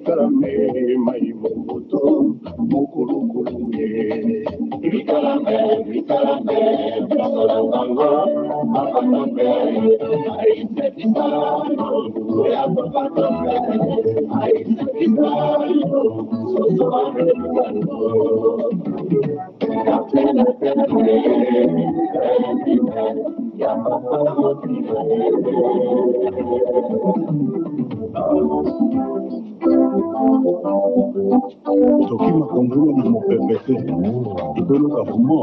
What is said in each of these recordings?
Vikarame, Maimuto, Mukulukulunge. Vikarame, Vikarame, Vikaranga, Apatambe, Aisetisano, Apatambe, Aisetisano, Sosoarano. Toki makongulu na mopepete ikolo ka fumo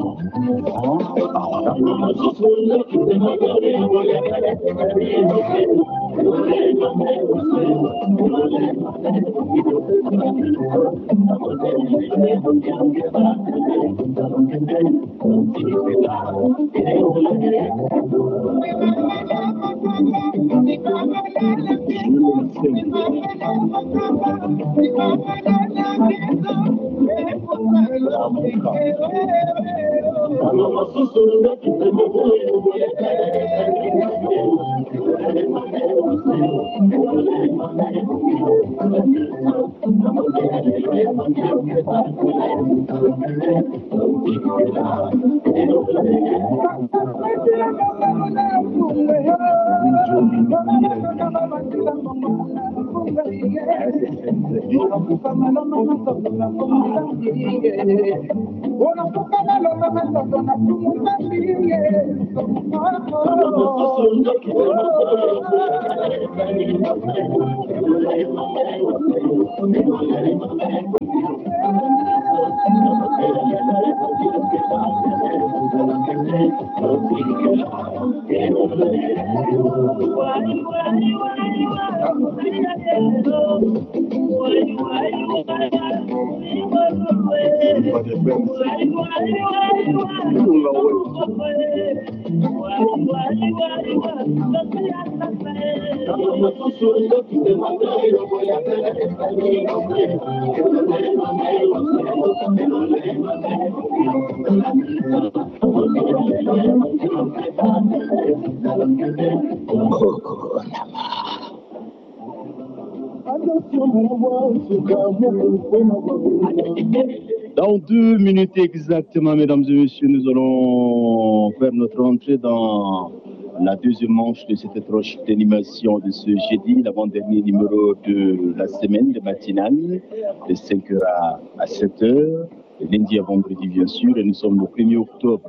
Dans 2 minutes exactement, mesdames et messieurs, nous allons faire notre entrée dans la deuxième manche de cette étrange d'animation de ce jeudi, l'avant-dernier numéro de la semaine, de matinale, de 5h à 7h, de lundi à vendredi bien sûr, et nous sommes le 1er octobre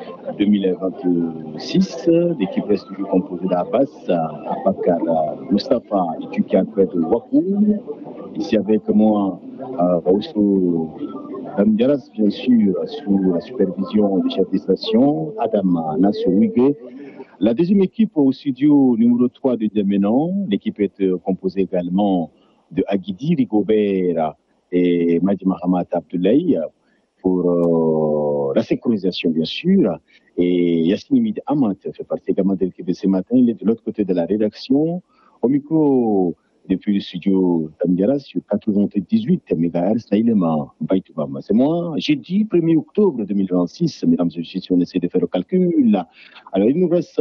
2026. L'équipe reste toujours composée d'Abbas, Abakar, Mustafa et Tuki de Wakou. Ici avec moi, Raousou Damdiaras, bien sûr, sous la supervision du chef de station, Adam Nassouige. La deuxième équipe au studio numéro 3 de Djemenon, l'équipe est composée également de Aguidi Rigobert et Madi Mahamat Abdoulaye pour la synchronisation, bien sûr. Et Yassine Mid Amat fait partie également de l'équipe de ce matin. Il est de l'autre côté de la rédaction. Au micro, depuis le studio Damdiara sur 98 MHz, c'est moi. Jeudi 1er octobre 2026, mesdames et messieurs, si on essaie de faire le calcul. Alors, il nous reste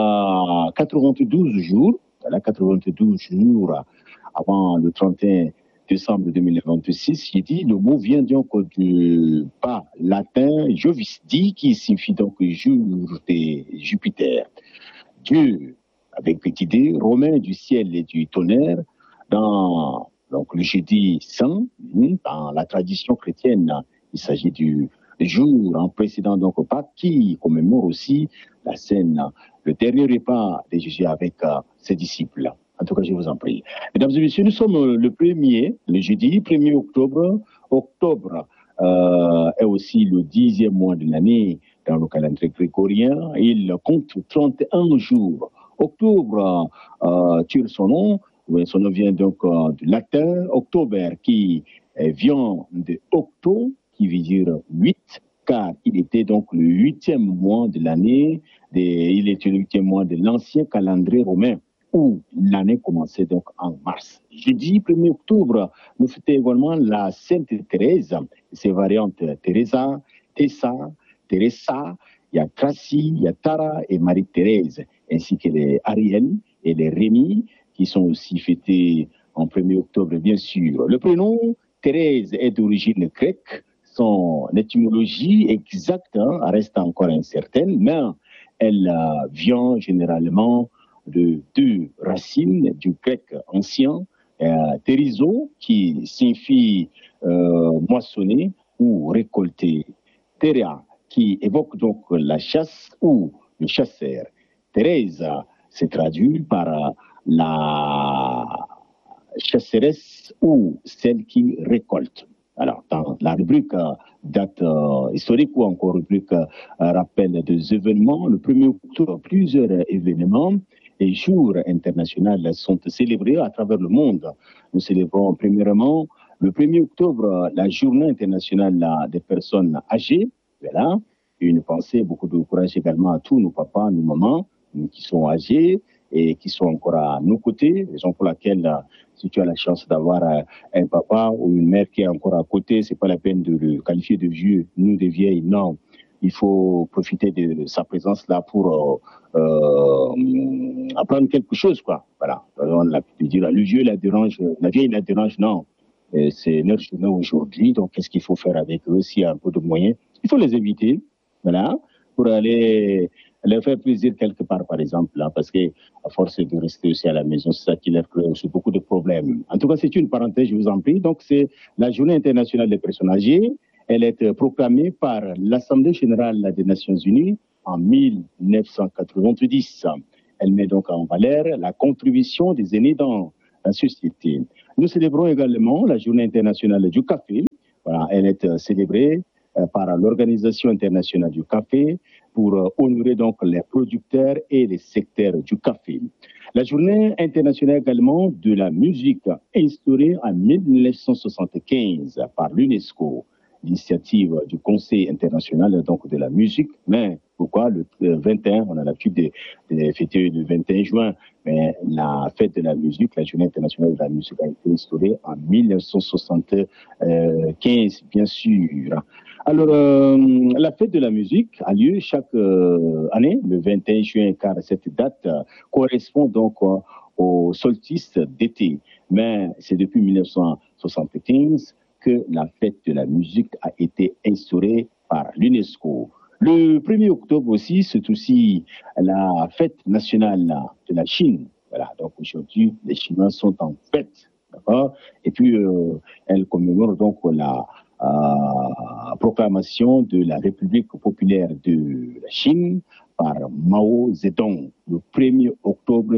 92 jours, voilà, 92 jours avant le 31 décembre 2026. J'ai dit, le mot vient donc du pas latin Jovisti, qui signifie donc jour de Jupiter. Dieu, avec petit d, romain du ciel et du tonnerre, dans donc, le jeudi saint, dans la tradition chrétienne, il s'agit du jour en précédent donc Pâques qui commémore aussi la scène, le dernier repas de Jésus avec ses disciples. En tout cas, je vous en prie. Mesdames et messieurs, nous sommes le jeudi 1er octobre. Octobre est aussi le 10e mois de l'année dans le calendrier grégorien. Il compte 31 jours. Octobre tire son nom. Son nom vient donc du latin octobre qui vient de octo, qui veut dire 8, car il était donc le 8e mois de l'année, il était le 8e mois de l'ancien calendrier romain, où l'année commençait donc en mars. Jeudi 1er octobre, nous fêtons également la Sainte Thérèse, ses variantes Teresa, Tessa, Teresa, il y a Tracy, il y a Tara et Marie-Thérèse, ainsi que les Ariel et les Rémi, qui sont aussi fêtés en 1er octobre, bien sûr. Le prénom Thérèse est d'origine grecque. Son étymologie exacte reste encore incertaine, mais elle vient généralement de deux racines du grec ancien, thérizo, qui signifie moissonner ou récolter, Théria, qui évoque donc la chasse ou le chasseur. Thérèse se traduit par la chasseresse ou celle qui récolte. Alors, dans la rubrique date historique ou encore rubrique rappel des événements, le 1er octobre, plusieurs événements et jours internationaux sont célébrés à travers le monde. Nous célébrons premièrement le 1er octobre la journée internationale des personnes âgées. Voilà, une pensée, beaucoup de courage également à tous nos papas, nos mamans qui sont âgés et qui sont encore à nos côtés, raison pour laquelle si tu as la chance d'avoir un papa ou une mère qui est encore à côté, c'est pas la peine de le qualifier de vieux, nous des vieilles, non. Il faut profiter de sa présence là pour apprendre quelque chose, quoi. Voilà. On a pu dire, le vieux la dérange, la vieille la dérange, non. C'est leur journée aujourd'hui, donc qu'est-ce qu'il faut faire avec eux s'il y a un peu de moyens? Il faut les éviter, voilà, pour aller leur faire plaisir quelque part, par exemple, là, parce qu'à force de rester aussi à la maison, c'est ça qui leur crée aussi beaucoup de problèmes. En tout cas, c'est une parenthèse, je vous en prie. Donc, c'est la Journée internationale des personnes âgées. Elle est proclamée par l'Assemblée générale des Nations unies en 1990. Elle met donc en valeur la contribution des aînés dans la société. Nous célébrons également la Journée internationale du café. Voilà, elle est célébrée par l'Organisation internationale du café pour honorer donc les producteurs et les secteurs du café. La journée internationale également de la musique, instaurée en 1975 par l'UNESCO, l'initiative du Conseil international donc de la musique. Mais pourquoi le 21, on a l'habitude de fêter le 21 juin, mais la fête de la musique, la journée internationale de la musique a été instaurée en 1975, bien sûr. Alors, la fête de la musique a lieu chaque année, le 21 juin, car cette date correspond donc au solstice d'été. Mais c'est depuis 1975 que la fête de la musique a été instaurée par l'UNESCO. Le 1er octobre aussi, c'est aussi la fête nationale de la Chine. Voilà, donc aujourd'hui, les Chinois sont en fête, d'accord? Et puis, elle commémore donc la proclamation de la République populaire de la Chine par Mao Zedong le 1er octobre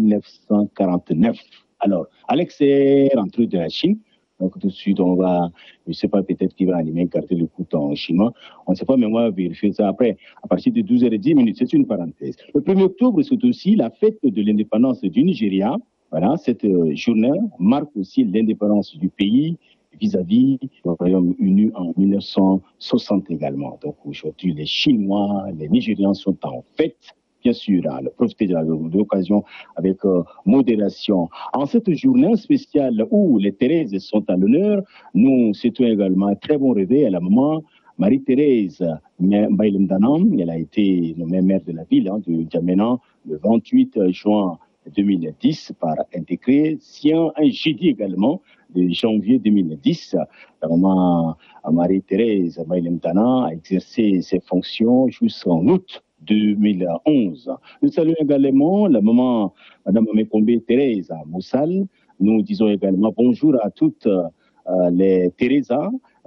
1949. Alors, Alex est rentré de la Chine. Donc tout de suite, on va, je ne sais pas, peut-être qu'il va animer, garder le coup en chinois. On ne sait pas, mais on va vérifier ça après. À partir de 12h10, c'est une parenthèse. Le 1er octobre, c'est aussi la fête de l'indépendance du Nigeria. Voilà, cette journée marque aussi l'indépendance du pays vis-à-vis du Royaume-Uni en 1960 également. Donc aujourd'hui, les Chinois, les Nigérians sont en fête. Bien sûr, à profiter de l'occasion avec modération. En cette journée spéciale où les Thérèses sont à l'honneur, nous souhaitons également un très bon réveil à la maman Marie-Thérèse Mbaïlemdanam. Elle a été nommée maire de la ville de Djamena le 28 juin 2010 par un décret signé un jeudi également de janvier 2010. La maman Marie-Thérèse Mbaïlemdanam a exercé ses fonctions jusqu'en août 2011. Nous saluons également la maman, Madame Mekombe Thérèse à Moussal. Nous disons également bonjour à toutes les Thérèsas,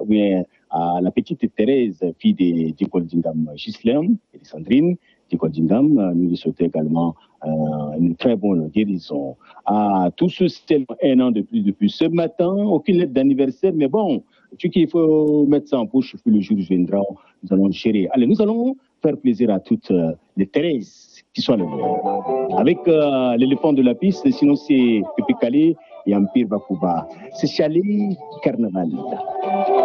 à la petite Thérèse, fille de Dikoldingam Gislaine et de Sandrine Dikoldingam. Nous lui souhaitons également une très bonne guérison. À tous ceux qui ont un an de plus depuis ce matin, aucune lettre d'anniversaire, mais bon, tu qu'il faut mettre ça en poche, puis le jour viendra, nous allons gérer. Allez, nous allons faire plaisir à toutes les Thérèses qui sont là. Avec l'éléphant de la piste, sinon c'est Pépé Calé et Empire Bakuba. C'est Chalet Carnaval.